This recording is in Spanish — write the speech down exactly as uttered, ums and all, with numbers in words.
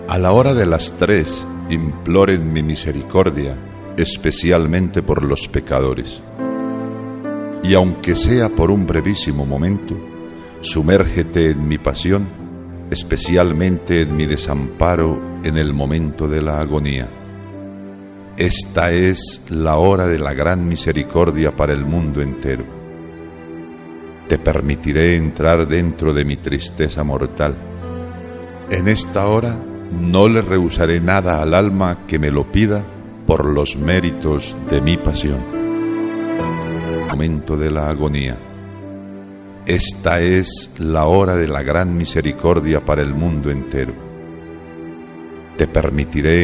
A la hora de las tres, imploren mi misericordia, especialmente por los pecadores. Y aunque sea por un brevísimo momento, sumérgete en mi pasión, especialmente en mi desamparo en el momento de la agonía. Esta es la hora de la gran misericordia para el mundo entero. Te permitiré entrar dentro de mi tristeza mortal. En esta hora no le rehusaré nada al alma que me lo pida por los méritos de mi pasión. Momento de la agonía. Esta es la hora de la gran misericordia para el mundo entero. Te permitiré